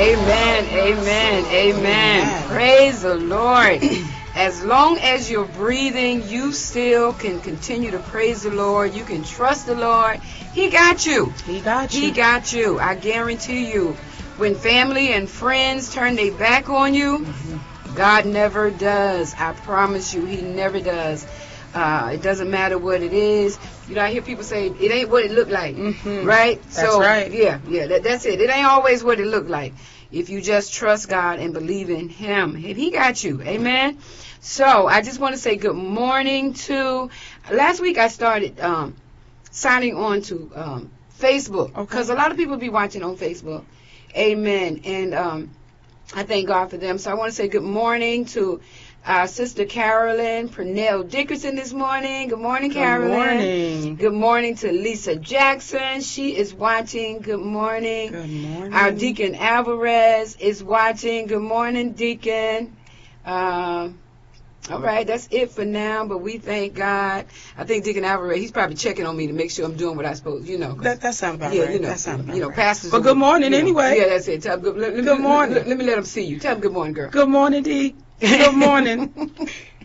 Amen, amen, amen. Praise the Lord. As long as you're breathing, you still can continue to praise the Lord. You can trust the Lord. He got you. He got you. He got you. I guarantee you, when family and friends turn their back on you, God never does. I promise you, He never does. It doesn't matter what it is. You know, I hear people say, it ain't what it look like, right? That's right. Yeah, that's it. It ain't always what it look like. If you just trust God and believe in Him, He got you. Amen? So, I just want to say good morning to, last week I started signing on to Facebook, because a lot of people be watching on Facebook. Amen. And I thank God for them. So, I want to say good morning to Sister Carolyn Purnell Dickerson this morning. Good morning, Carolyn. Good morning. Good morning to Lisa Jackson. She is watching. Good morning. Good morning. Our Deacon Alvarez is watching. Good morning, Deacon. All right, that's it for now, but we thank God. I think Deacon Alvarez, he's probably checking on me to make sure I'm doing what I'm supposed to, That sounds about right. You know, that sounds about right. pastors. But good morning anyway. Yeah, that's it. Tell him good morning. Let me let him see you. Tell him good morning, girl. Good morning, Dee. Good morning.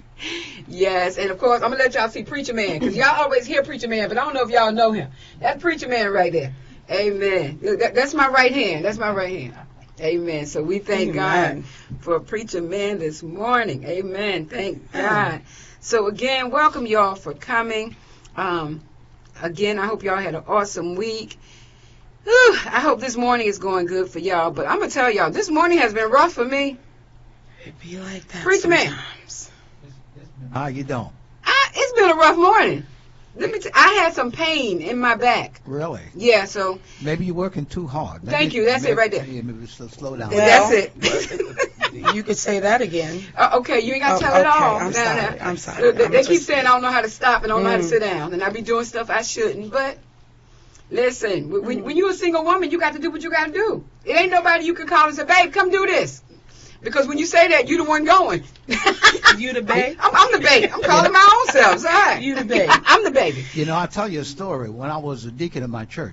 Yes, and of course, I'm going to let y'all see Preacher Man, because y'all always hear Preacher Man, but I don't know if y'all know him. That's Preacher Man right there. Amen. That's my right hand. That's my right hand. Amen. So we thank God for Preacher Man this morning. Amen. Thank God. So again, welcome y'all for coming. Again, I hope y'all had an awesome week. I hope this morning is going good for y'all, but I'm going to tell y'all, this morning has been rough for me. It be like that Preacher Man. How you doing? It's been a rough morning. I had some pain in my back. Really? Yeah, so. Maybe you're working too hard. Thank you. That's it right there. Yeah, maybe slow down. Well, that's it. You could say that again. Okay, you ain't got to tell it all. I'm sorry. They keep saying I don't know how to stop and I don't know how to sit down. And I be doing stuff I shouldn't. But listen, when you're a single woman, you got to do what you got to do. It ain't nobody you can call and say, babe, come do this. Because when you say that, you the one going. You the babe? I'm the babe. I'm calling my own self. All right. You the babe. I'm the baby. You know, I'll tell you a story. When I was a deacon in my church,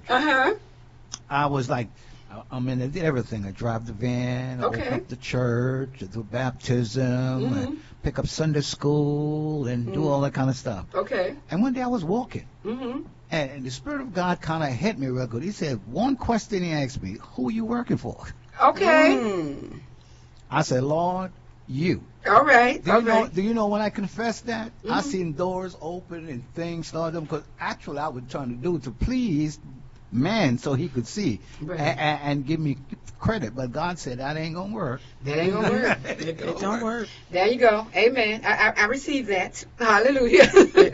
I was like, I did everything. I drive the van, open up the church, do baptism, pick up Sunday school, and do all that kind of stuff. Okay. And one day I was walking, and the Spirit of God kind of hit me real good. He said, one question he asked me, who are you working for? Okay. I said, Lord, you. All right. Do you know when I confessed that? I seen doors open and things started, because actually I was trying to do it to please man so he could see and give me credit. But God said, that ain't going to work. That ain't going to work. It don't work. There you go. Amen. I received that. Hallelujah.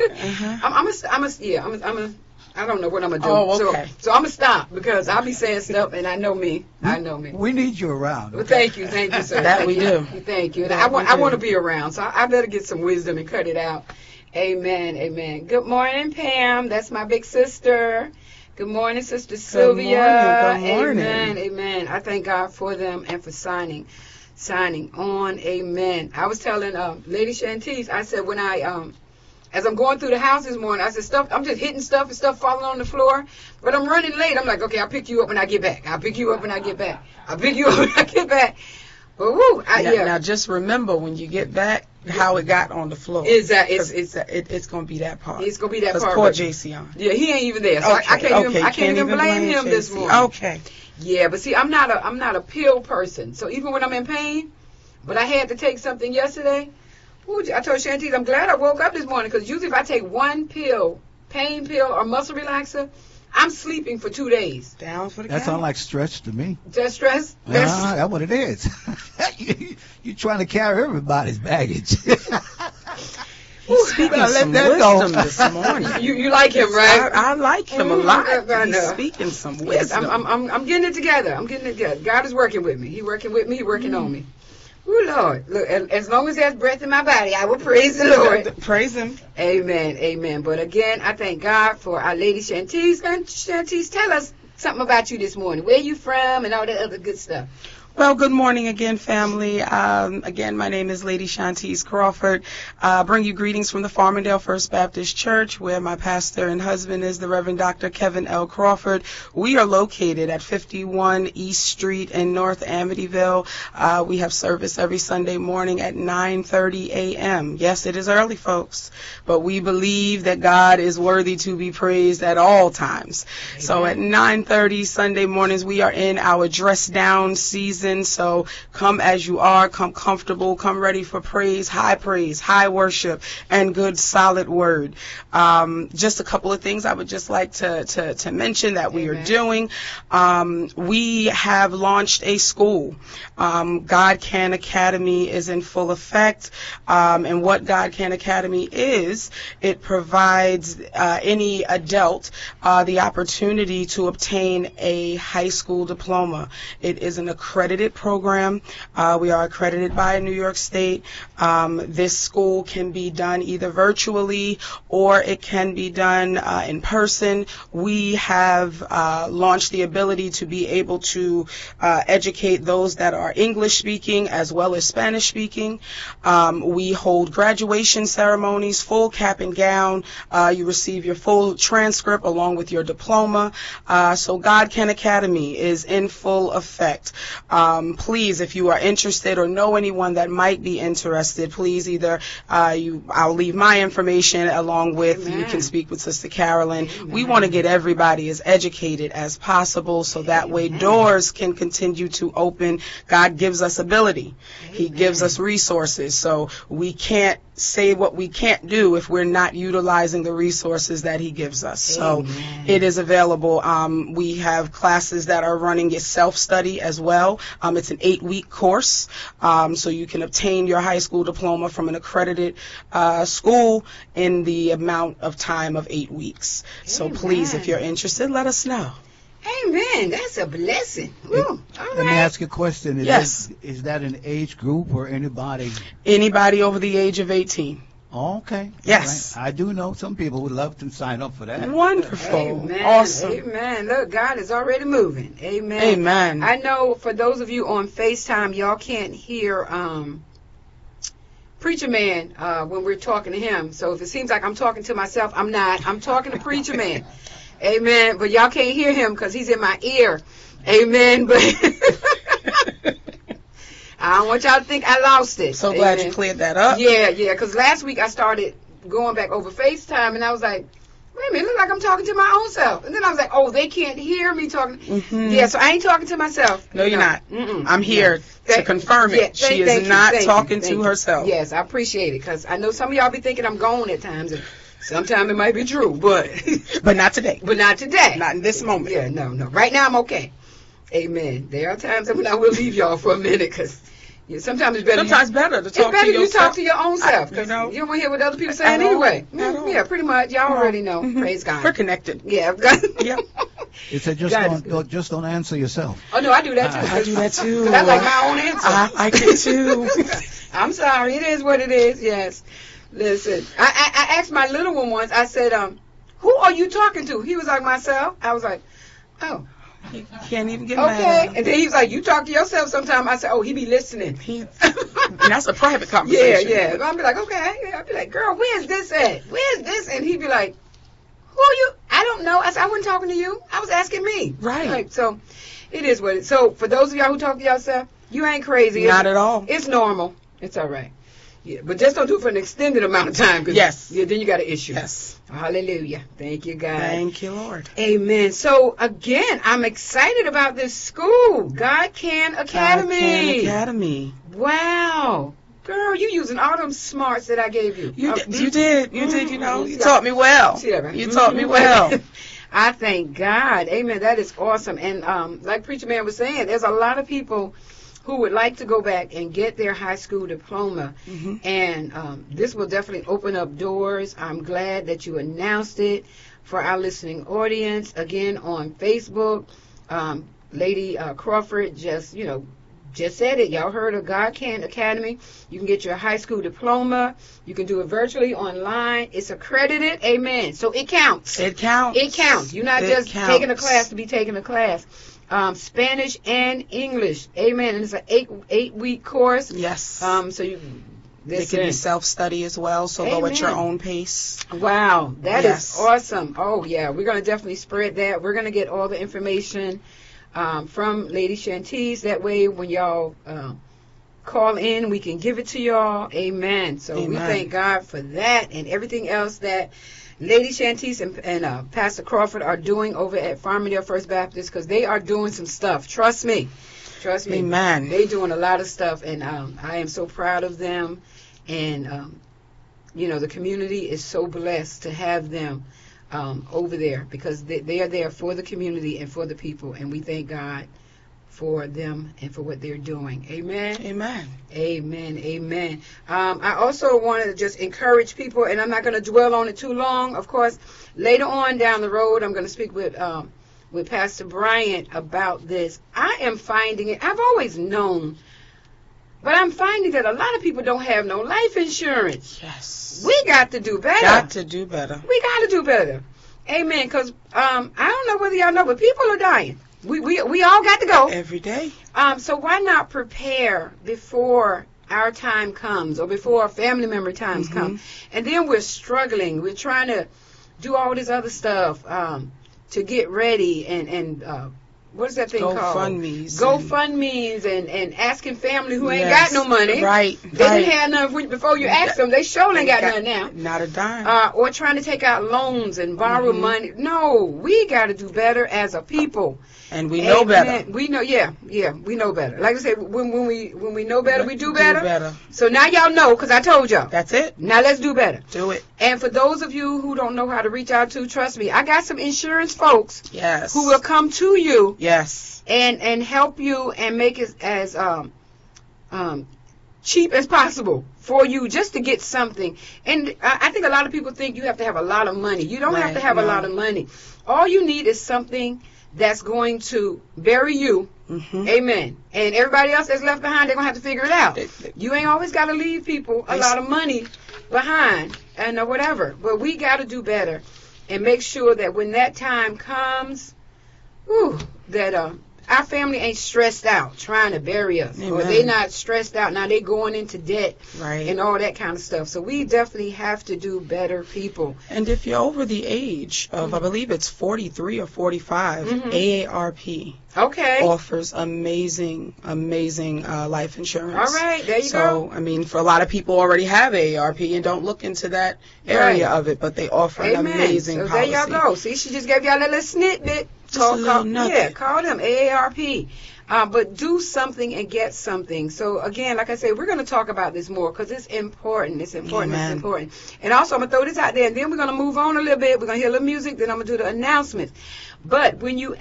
I don't know what I'm going to do. Oh, okay. So I'm going to stop, because I'll be saying stuff, and I know me. We need you around. Well, thank you, sir. That we do. Thank you. And I want to be around, so I better get some wisdom and cut it out. Amen, amen. Good morning, Pam. That's my big sister. Good morning, Sister Sylvia. Good morning. Amen, amen. I thank God for them and for signing on. Amen. I was telling Lady Shantice, I said when as I'm going through the house this morning, I said, I'm just hitting stuff and stuff falling on the floor, but I'm running late. I'm like, okay, I'll pick you up when I get back. I'll pick you up when I get back. But woo, Now just remember when you get back how it got on the floor. It's going to be that part. It's going to be that part. Poor Jason. Yeah, he ain't even there. So I can't even blame him this morning. Okay. Yeah, but see, I'm not a pill person. So even when I'm in pain, but I had to take something yesterday. I told Shantice, I'm glad I woke up this morning, because usually if I take one pill, pain pill or muscle relaxer, I'm sleeping for 2 days. Down for the count. That sounds like stress to me. Just stress? That's what it is. You're trying to carry everybody's baggage. He's speaking some wisdom this morning. You like him, right? I like him a lot. He's speaking some wisdom. Yes, I'm getting it together. God is working with me. He's working with me. He's working on me. Oh, Lord. Look, as long as there's breath in my body, I will praise the Lord. Praise Him. Amen. Amen. But again, I thank God for our Lady Shantice. And Shantice, tell us something about you this morning. Where you from and all that other good stuff. Well, good morning again, family. Again, my name is Lady Shantice Crawford. Bring you greetings from the Farmingdale First Baptist Church, where my pastor and husband is the Reverend Dr. Kevin L. Crawford. We are located at 51 East Street in North Amityville. We have service every Sunday morning at 9:30 a.m. Yes, it is early, folks, but we believe that God is worthy to be praised at all times. Amen. So at 9:30 Sunday mornings, we are in our dress down season. So come as you are, come comfortable, come ready for praise, high worship, and good solid word. Just a couple of things I would just like to mention that we are doing. We have launched a school. God Can Academy is in full effect. And what God Can Academy is, it provides any adult the opportunity to obtain a high school diploma. It is an accredited program. We are accredited by New York State. This school can be done either virtually or it can be done in person. We have launched the ability to be able to educate those that are English speaking as well as Spanish speaking. We hold graduation ceremonies, full cap and gown. You receive your full transcript along with your diploma. So God Can Academy is in full effect. Please, if you are interested or know anyone that might be interested, please either I'll leave my information along with Amen. You can speak with Sister Carolyn. Amen. We want to get everybody as educated as possible so that Amen. Way doors can continue to open. God gives us ability. Amen. He gives us resources. So we can't say what we can't do if we're not utilizing the resources that He gives us. So Amen. It is available. We have classes that are running a self-study as well. It's an 8-week course, so you can obtain your high school diploma from an accredited school in the amount of time of 8 weeks. Amen. So please, if you're interested, let us know. Amen. That's a blessing. Ooh, Let me ask you a question. Is that an age group or anybody? Anybody over the age of 18. Oh, okay. Yes. Right. I do know some people would love to sign up for that. Wonderful. Amen. Awesome. Amen. Look, God is already moving. Amen. Amen. I know for those of you on FaceTime, y'all can't hear Preacher Man when we're talking to him. So if it seems like I'm talking to myself, I'm not. I'm talking to Preacher Man. Amen. But y'all can't hear him because he's in my ear. Amen. But I don't want y'all to think I lost it. So glad Amen. You cleared that up. Yeah, because last week I started going back over FaceTime, and I was like, wait a minute, it looks like I'm talking to my own self. And then I was like, oh, they can't hear me talking. Mm-hmm. Yeah, so I ain't talking to myself. No, you're not. Mm-mm. I'm here to confirm it. She is not talking to herself. Yes, I appreciate it, because I know some of y'all be thinking I'm gone at times, and sometimes it might be true, but but not today. But not today. Not in this moment. Yeah, no. Right now I'm okay. Amen. There are times when I will leave y'all for a minute, because sometimes it's better. Sometimes better to talk to yourself. It's better you talk to your own self, because you don't want to hear what other people saying anyway. Yeah, pretty much. Y'all already know. Mm-hmm. Praise God. We're connected. Yeah. Yep. It said just don't answer yourself. Oh no, I do that too. I do that too. I like my own answer. I can too. I'm sorry. It is what it is. Yes. Listen, I asked my little one once. I said, "Who are you talking to?" He was like, "Myself." I was like, "Oh." He can't even get mad. Okay. And then he was like, "You talk to yourself sometime." I said, "Oh, he be listening." That's a private conversation. Yeah. I'll be like, "Okay." I'll be like, "Girl, where's this at? Where's this?" And he'd be like, "Who are you?" I don't know. I said, "I wasn't talking to you. I was asking me." Right. Like, so it is what it is. So for those of y'all who talk to yourself, you ain't crazy. Not at all. It's normal. It's all right. Yeah, but just don't do it for an extended amount of time. Yes. Yeah, then you got an issue. Yes. Hallelujah. Thank you, God. Thank you, Lord. Amen. So, again, I'm excited about this school, God Can Academy. God Can Academy. Wow. Girl, you using all them smarts that I gave you. You did. You know. You taught me well. See that, right? You taught me well. I thank God. Amen. That is awesome. And like Preacher Man was saying, there's a lot of people who would like to go back and get their high school diploma. Mm-hmm. And this will definitely open up doors. I'm glad that you announced it for our listening audience. Again, on Facebook, Lady Crawford just said it. Y'all heard of God Can Academy. You can get your high school diploma. You can do it virtually online. It's accredited. Amen. So it counts. It counts. It counts. You're not just taking a class to be taking a class. Spanish and English. Amen. And it's an 8-week course. Yes. So you. It can be self-study as well, so Amen. Go at your own pace. Wow, that is awesome. Oh, yeah, we're going to definitely spread that. We're going to get all the information from Lady Shantice. That way, when y'all call in, we can give it to y'all. Amen. So we thank God for that and everything else that Lady Shantice and Pastor Crawford are doing over at Farmingdale First Baptist, because they are doing some stuff. Trust me. Amen. They're doing a lot of stuff, and I am so proud of them. And, the community is so blessed to have them over there, because they are there for the community and for the people. And we thank God for them and for what they're doing. Amen? Amen. Amen. Amen. I also want to just encourage people, and I'm not going to dwell on it too long. Of course, later on down the road, I'm going to speak with Pastor Bryant about this. I am finding it. I've always known, but I'm finding that a lot of people don't have no life insurance. Yes. We got to do better. Got to do better. We got to do better. Amen. Because I don't know whether y'all know, but people are dying. We all got to go every day. So why not prepare before our time comes, or before our family member times come, and then we're struggling. We're trying to do all this other stuff to get ready and what is that thing called? GoFundMes and asking family who ain't got no money. Right. They didn't have none before you asked them. They sure ain't got none now. Not a dime. Or trying to take out loans and borrow money. No, we got to do better as a people. And we know better. We know, we know better. Like I said, when we know better, we do better. Do better. So now y'all know, because I told y'all. That's it. Now let's do better. Do it. And for those of you who don't know how to reach out to, trust me, I got some insurance folks. Yes. Who will come to you. Yes. And help you and make it as cheap as possible for you, just to get something. And I think a lot of people think you have to have a lot of money. You don't have to have a lot of money. All you need is something that's going to bury you. Amen. And everybody else that's left behind, they're going to have to figure it out. You ain't always got to leave people a lot of money behind and whatever. But we got to do better and make sure that when that time comes, that our family ain't stressed out trying to bury us. Amen. Or they not stressed out. Now they going into debt and all that kind of stuff. So we definitely have to do better, people. And if you're over the age of, I believe it's 43 or 45, AARP offers amazing life insurance. All right, there you go. So, I mean, for a lot of people already have AARP and don't look into that area of it, but they offer an amazing policy. There y'all go. See, she just gave y'all a little snippet. Call them AARP. But do something and get something. So, again, like I said, we're going to talk about this more because it's important. It's important. Amen. It's important. And also, I'm going to throw this out there, and then we're going to move on a little bit. We're going to hear a little music, then I'm going to do the announcements. But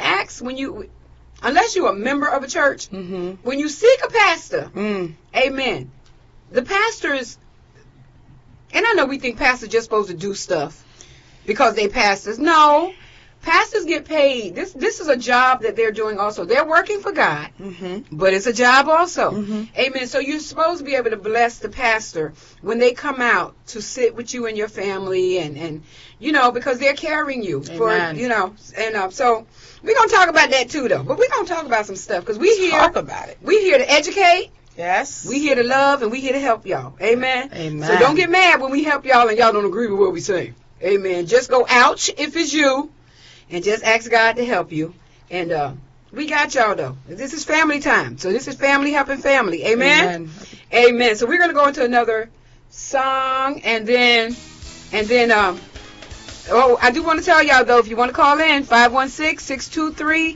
unless you're a member of a church, when you seek a pastor, amen, the pastors, and I know we think pastors just supposed to do stuff because they pastors. No. Pastors get paid. This is a job that they're doing also. They're working for God, but it's a job also. Amen. So you're supposed to be able to bless the pastor when they come out to sit with you and your family and because they're carrying you. Amen. So we're going to talk about that too, though. But we're going to talk about some stuff because talk about it. We're here to educate. Yes. We here to love and we here to help y'all. Amen. Amen. So don't get mad when we help y'all and y'all don't agree with what we say. Amen. Just go ouch if it's you. And just ask God to help you. And we got y'all, though. This is family time. So this is family helping family. Amen? Amen. So we're going to go into another song. And then, I do want to tell y'all, though, if you want to call in, 516-623-1240.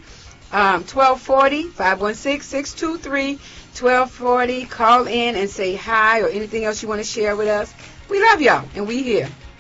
516-623-1240. Call in and say hi or anything else you want to share with us. We love y'all. And we here.